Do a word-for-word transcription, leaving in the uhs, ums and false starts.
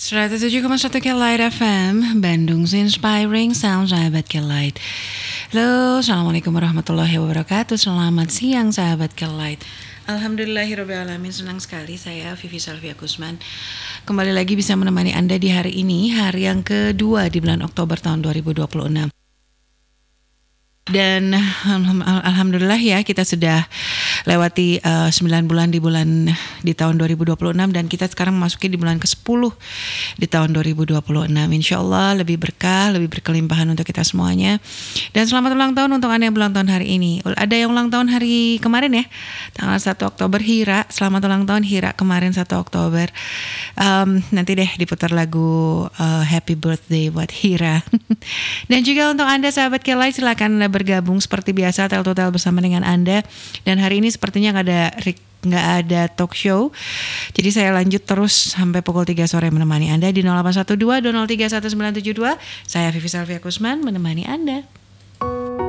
seratus tujuh koma satu Kelight F M, Bandung's Inspiring Sound, sahabat Kelight. Halo, Assalamualaikum warahmatullahi wabarakatuh. Selamat siang sahabat Kelight. Alhamdulillahirrabbilalamin, senang sekali saya Vivi Salvia Kusman kembali lagi bisa menemani Anda di hari ini, hari yang kedua di bulan Oktober tahun dua ribu dua puluh enam. Dan alhamdulillah ya, kita sudah lewati uh, sembilan bulan di bulan di tahun dua ribu dua puluh enam, dan kita sekarang memasuki di bulan kesepuluh di tahun dua ribu dua puluh enam. Insyaallah lebih berkah, lebih berkelimpahan untuk kita semuanya. Dan selamat ulang tahun untuk Anda yang ulang tahun hari ini. Ada yang ulang tahun hari kemarin ya, tanggal satu Oktober, Hira. Selamat ulang tahun Hira kemarin satu Oktober. Um, nanti deh diputar lagu uh, Happy Birthday buat Hira. Dan juga untuk Anda sahabat Kelight, silakan Anda bergabung seperti biasa tel total bersama dengan Anda. Dan hari ini sepertinya nggak ada nggak ada talk show, jadi saya lanjut terus sampai pukul tiga sore menemani Anda di nol delapan satu dua dua nol tiga satu sembilan tujuh dua. Saya Vivi Salvia Kusman menemani Anda.